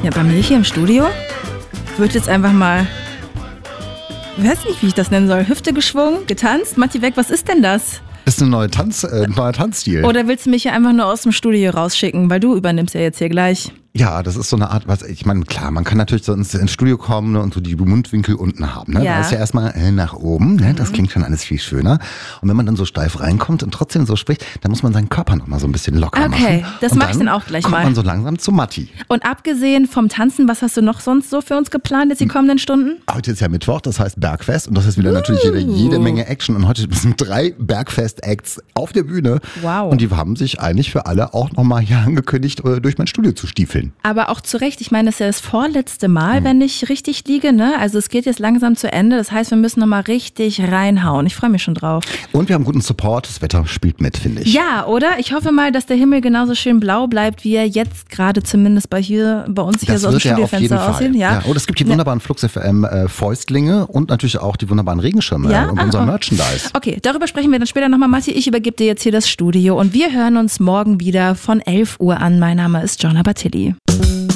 Ja, bei mir hier im Studio wird jetzt einfach mal, ich weiß nicht, wie ich das nennen soll, Hüfte geschwungen, getanzt. Matti weg, was ist denn das? Das ist ein neuer Tanzstil. Oder willst du mich hier einfach nur aus dem Studio rausschicken, weil du übernimmst ja jetzt hier gleich. Ja, das ist so eine Art, ich meine, klar, man kann natürlich so ins Studio kommen, ne, und so die Mundwinkel unten haben. Ne? Ja. Da ist ja erstmal nach oben, ne? Das klingt schon alles viel schöner. Und wenn man dann so steif reinkommt und trotzdem so spricht, dann muss man seinen Körper nochmal so ein bisschen locker machen. Okay, das und mach ich dann auch gleich kommt mal. Man so langsam zu Matti. Und abgesehen vom Tanzen, was hast du noch sonst so für uns geplant jetzt die kommenden Stunden? Heute ist ja Mittwoch, das heißt Bergfest und das ist wieder natürlich jede Menge Action. Und heute sind 3 Bergfest-Acts auf der Bühne. Wow. Und die haben sich eigentlich für alle auch nochmal hier angekündigt, durch mein Studio zu stiefeln. Aber auch zu Recht, ich meine, das ist ja das vorletzte Mal, wenn ich richtig liege, ne? Also es geht jetzt langsam zu Ende, das heißt, wir müssen nochmal richtig reinhauen. Ich freue mich schon drauf. Und wir haben guten Support, das Wetter spielt mit, finde ich. Ja, oder? Ich hoffe mal, dass der Himmel genauso schön blau bleibt, wie er jetzt gerade zumindest bei uns hier Das so aus dem wird er auf jeden Studiofenster aussehen. Fall. Ja. Und es gibt die wunderbaren Flux FM Fäustlinge und natürlich auch die wunderbaren Regenschirme und unser Merchandise. Okay, darüber sprechen wir dann später nochmal, Matti. Ich übergebe dir jetzt hier das Studio und wir hören uns morgen wieder von 11 Uhr an. Mein Name ist Jonna Bartilli.